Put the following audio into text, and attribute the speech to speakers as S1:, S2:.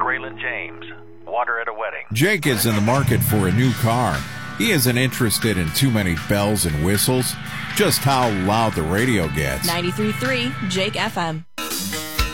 S1: Graylin James. Water at a wedding.
S2: Jake is in the market for a new car. He isn't interested in too many bells and whistles, just how loud the radio gets.
S3: 93.3 Jake FM.